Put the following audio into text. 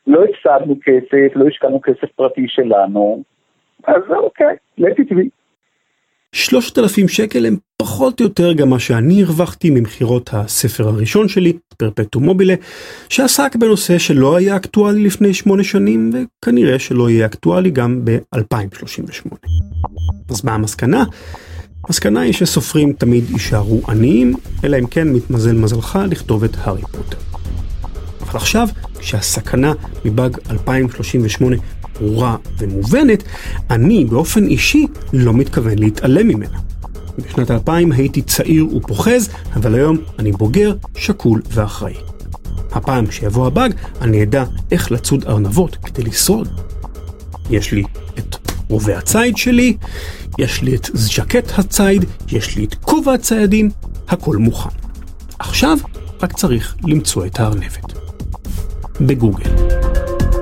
לא הפסדנו כסף, לא השקענו כסף פרטי שלנו, אז אוקיי, let it be. 3,000 שקל הם פחות או יותר גם מה שאני הרווחתי ממחירות הספר הראשון שלי, פרפטום מובילה, שעסק בנושא שלא היה אקטואלי לפני 8 שנים, וכנראה שלא יהיה אקטואלי גם ב-2038. אז מה המסקנה? המסקנה היא שסופרים תמיד יישארו עניים, אלא אם כן מתמזל מזלך לכתוב את הארי פוטר. אבל עכשיו, כשהסכנה מבאג 2038 ברורה ומובנת, אני באופן אישי לא מתכוון להתעלם ממנה. בשנת 2000 הייתי צעיר ופוחז, אבל היום אני בוגר, שקול ואחראי. הפעם שיבוא הבאג, אני אדע איך לצוד ארנבות כדי לשרוד. יש לי את רובה הצייד שלי, יש לי את ז'קט הצייד, יש לי את כובע הציידים, הכל מוכן. עכשיו רק צריך למצוא את הארנבת. בגוגל.